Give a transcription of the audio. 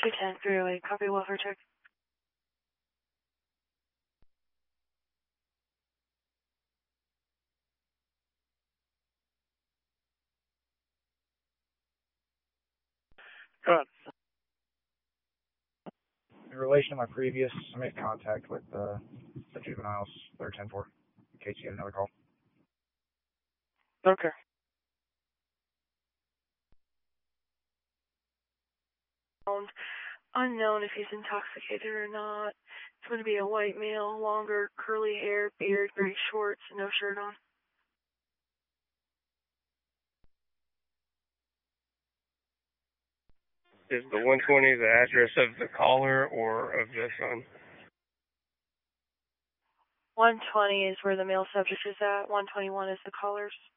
210 308, copy welfare check. Go ahead. In relation to my previous, I made contact with the juveniles, 310-4, in case you had another call. Okay. Unknown if he's intoxicated or not. It's going to be a white male, longer, curly hair, beard, gray shorts, no shirt on. Is the 120 the address of the caller or of the son? 120 is where the male subject is at. 121 is the caller's.